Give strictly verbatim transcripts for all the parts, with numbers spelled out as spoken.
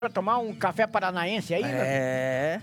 Pra tomar um café paranaense aí, É.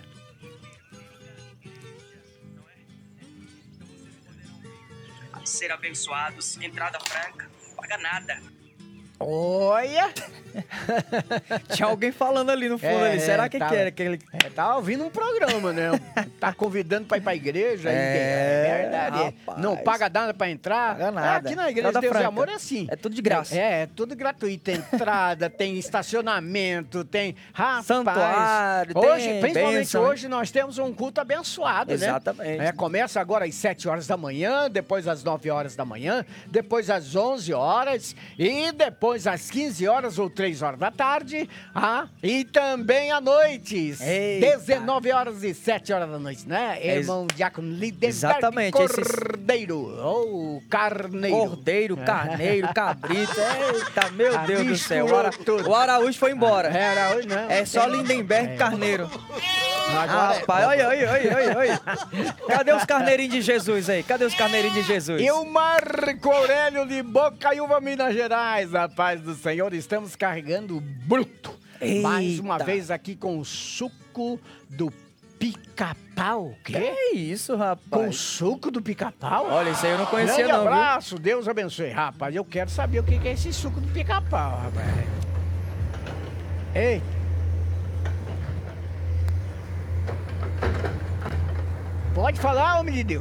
Ser abençoados, entrada franca, paga nada. Olha! Tinha alguém falando ali no fundo É, ali. Será que tava- que era aquele... É, tá ouvindo um programa, né? Tá convidando pra ir pra igreja. É, É, é verdade. rapaz. Não paga nada pra entrar. Paga nada. Aqui na igreja Entrada Deus e franca. Amor é assim. É tudo de graça. É, é tudo gratuito. Entrada, tem estacionamento, tem... Rapaz, Santuário, tem hoje, principalmente bênção, né? hoje, nós temos um culto abençoado, Exatamente. né? É, começa agora às sete horas da manhã, depois às nove horas da manhã, depois às onze horas e depois às quinze horas ou três horas da tarde, ah, e também à noite, Eita. dezenove horas e sete horas da noite, né? É Irmão Diácono Lidenberg Exatamente, esses- Cordeiro, ou Carneiro. Cordeiro, carneiro, cabrito. Eita, meu Ah, Deus do céu. O, misturou Ara... tudo. o Araújo foi embora. Era hoje, não. É só Lindenberg É. Carneiro. Agora é- Rapaz, olha, olha, olha, olha, olha. Cadê os carneirinhos de Jesus aí? Cadê os carneirinhos de Jesus? E o Marco Aurélio de Bocaiúva, Minas Gerais, a paz do Senhor, estamos carregando bruto. Eita. Mais uma vez aqui com o suco do pica-pau. Que Quê? isso, Com o rapaz? suco do pica-pau? Olha, isso aí eu não conhecia Grande não, viu? abraço, Deus abençoe. Rapaz, eu quero saber o que que é esse suco do pica-pau, rapaz. Ei. Pode falar, homem de Deus.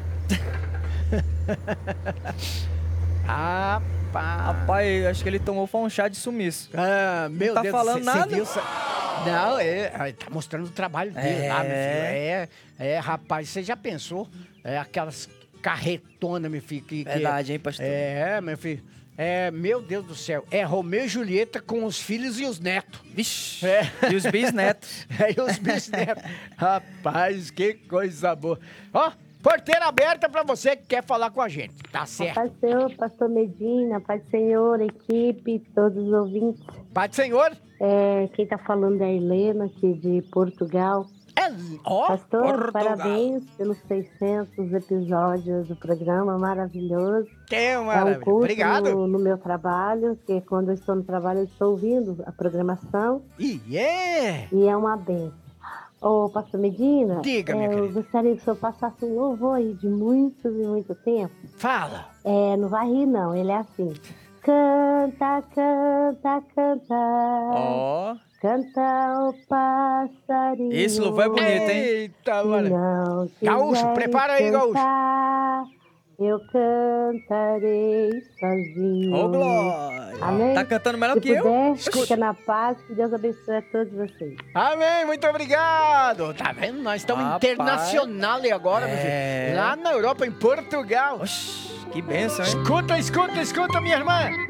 Rapaz. Rapaz, acho que ele tomou foi um chá de sumiço. Ah, meu tá Deus, falando cê- cê nada? viu essa- Não, é, ah, tá mostrando o trabalho dele É. lá, meu filho. É, é, rapaz, você já pensou? É aquelas carretonas, meu filho. Que, que- Verdade, hein, pastor? É, meu filho. É, meu Deus do céu. É Romeu e Julieta com os filhos e os netos. Vixe. É. E os bisnetos. É, e os bisnetos. Rapaz, que coisa boa. Ó, porteira aberta pra você que quer falar com a gente. Tá certo. Paz do Senhor, pastor Medina, Paz do Senhor, equipe, todos os ouvintes. Pai do Senhor. É, quem tá falando é a Helena, aqui de Portugal. É, ó, Pastor, Portugal. parabéns pelos seiscentos episódios do programa maravilhoso. Que É um maravilha. culto Obrigado. no, no meu trabalho, que quando eu estou no trabalho eu estou ouvindo a programação E yeah. e é uma benção. Ô, pastor Medina, Diga, minha é, eu querida. gostaria que o senhor passasse um louvor aí de muito e muito tempo. Fala. É, não vai rir não, ele é assim. Canta, canta, canta. Ó. Canta o passarinho. Esse louvor é bonito, hein? Eita, Se mano. não Gaúcho, quiseres prepara aí, Gaúcho. cantar, eu cantarei sozinho. Ô, glória. Amém? Tá cantando melhor Se que eu? puder, fica na paz, que Deus abençoe a todos vocês. Amém, muito obrigado. Tá vendo? Nós estamos Rapaz. internacional agora, meu É. filho. Lá na Europa, em Portugal. Oxi, que benção, hein? Escuta, escuta, escuta, minha irmã.